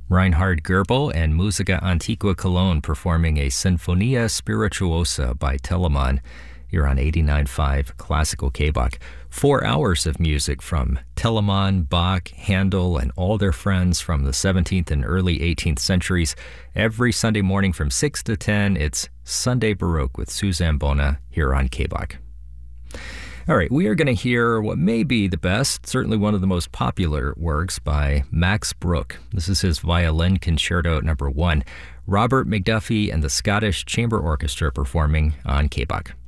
Reinhard Goebel and Musica Antigua Cologne performing a Sinfonia Spirituosa by Telemann here on 89.5 Classical K-Bach. 4 hours of music from Telemann, Bach, Handel, and all their friends from the 17th and early 18th centuries. Every Sunday morning from 6 to 10, it's Sunday Baroque with Suzanne Bona here on K-Bach. All right, we are going to hear what may be the best, certainly one of the most popular works by Max Bruch. This is his Violin Concerto No. 1. Robert McDuffie and the Scottish Chamber Orchestra performing on K-Bach.